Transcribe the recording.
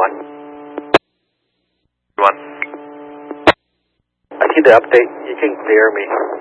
I see the update. You can clear me.